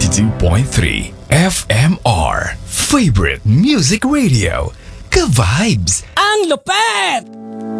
92.3 FMR Favorite Music Radio. Ka-vibes! Ang lupet!